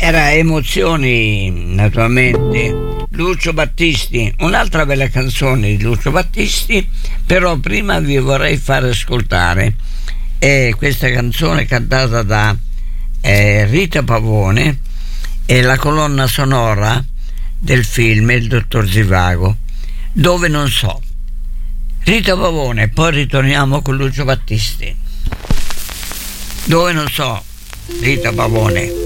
Era Emozioni, naturalmente, Lucio Battisti, un'altra bella canzone di Lucio Battisti, però prima vi vorrei far ascoltare questa canzone cantata da Rita Pavone, è la colonna sonora del film Il dottor Zivago, Dove non so. Rita Pavone, poi ritorniamo con Lucio Battisti. Dove non so, Rita Pavone.